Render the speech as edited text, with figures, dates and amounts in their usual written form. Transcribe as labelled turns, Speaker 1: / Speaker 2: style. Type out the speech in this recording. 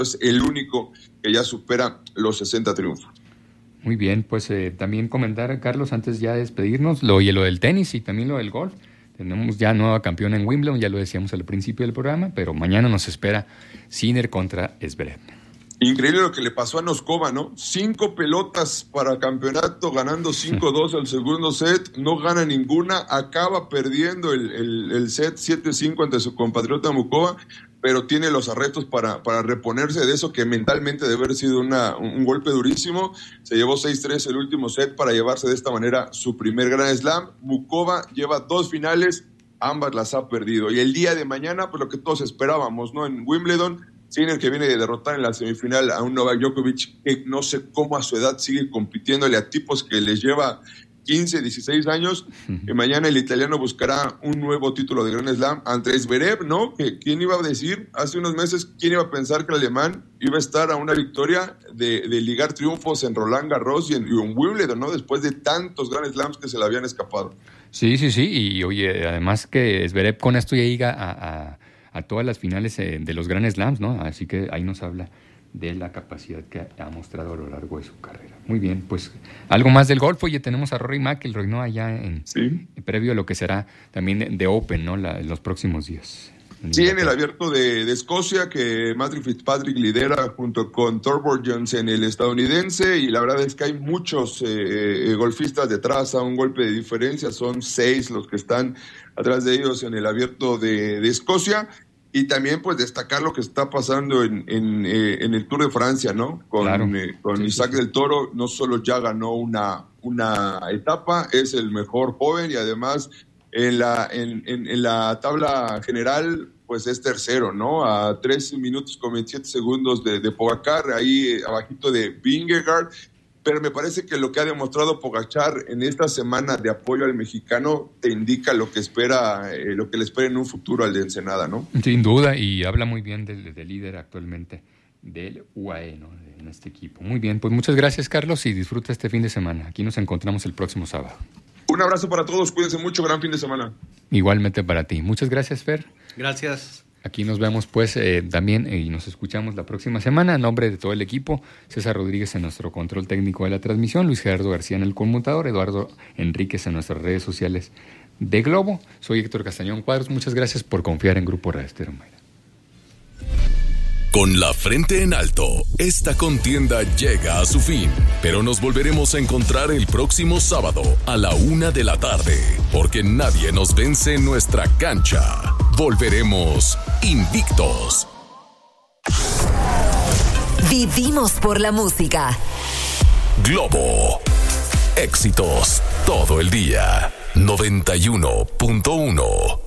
Speaker 1: es el único que ya supera los 60 triunfos.
Speaker 2: Muy bien, pues también comentar, Carlos, antes ya de despedirnos, lo del tenis y también lo del golf. Tenemos ya nueva campeona en Wimbledon, ya lo decíamos al principio del programa, pero mañana nos espera Sinner contra Zverev.
Speaker 1: Increíble lo que le pasó a Noskova, ¿no? 5 pelotas para campeonato, ganando 5-2 al segundo set, no gana ninguna, acaba perdiendo el set 7-5 ante su compatriota Mukova, pero tiene los arrestos para reponerse de eso, que mentalmente debe haber sido un golpe durísimo. Se llevó 6-3 el último set para llevarse de esta manera su primer Grand Slam. Mukova lleva 2 finales, ambas las ha perdido. Y el día de mañana, pues lo que todos esperábamos, ¿no? En Wimbledon, Sinner, que viene de derrotar en la semifinal a un Novak Djokovic que no sé cómo a su edad sigue compitiéndole a tipos que les lleva 15, 16 años. Que mañana el italiano buscará un nuevo título de Grand Slam ante Zverev, ¿no? Que ¿quién iba a decir hace unos meses, quién iba a pensar que el alemán iba a estar a una victoria de ligar triunfos en Roland Garros y en Wimbledon, ¿no? Después de tantos Grand Slams que se le habían escapado.
Speaker 2: Sí, y oye, además que Zverev con esto ya llega a todas las finales de los Grand Slams, ¿no? Así que ahí nos habla de la capacidad que ha mostrado a lo largo de su carrera. Muy bien, pues algo más del golf. Oye, tenemos a Rory McIlroy, ¿no? Allá previo a lo que será también de Open, ¿no? En los próximos días.
Speaker 1: Sí, en el Abierto de Escocia, que Matthew Fitzpatrick lidera junto con Thorbjorn en el estadounidense, y la verdad es que hay muchos golfistas detrás, a un golpe de diferencia, son 6 los que están atrás de ellos en el Abierto de Escocia. Y también pues destacar lo que está pasando en el Tour de Francia, ¿no? Con Isaac del Toro, no solo ya ganó una etapa, es el mejor joven, y además en la tabla general pues es tercero, ¿no? A 13 minutos con 27 segundos de Pogacar, ahí abajito de Vingegaard. Pero me parece que lo que ha demostrado Pogacar en esta semana de apoyo al mexicano te indica lo que le espera en un futuro al de Ensenada, ¿no?
Speaker 2: Sin duda, y habla muy bien del líder actualmente del UAE, ¿no? En este equipo. Muy bien, pues muchas gracias, Carlos, y disfruta este fin de semana. Aquí nos encontramos el próximo sábado.
Speaker 1: Un abrazo para todos, cuídense mucho, gran fin de semana.
Speaker 2: Igualmente para ti. Muchas gracias, Fer.
Speaker 3: Gracias.
Speaker 2: Aquí nos vemos pues también y nos escuchamos la próxima semana. En nombre de todo el equipo, César Rodríguez en nuestro control técnico de la transmisión, Luis Gerardo García en el conmutador, Eduardo Enríquez en nuestras redes sociales de Globo. Soy Héctor Castañón Cuadros. Muchas gracias por confiar en Grupo Radio Estéreo Mayra.
Speaker 4: Con la frente en alto, esta contienda llega a su fin, pero nos volveremos a encontrar el próximo sábado a la 1:00 p.m, porque nadie nos vence en nuestra cancha. Volveremos invictos.
Speaker 5: Vivimos por la música.
Speaker 4: Globo. Éxitos todo el día. 91.1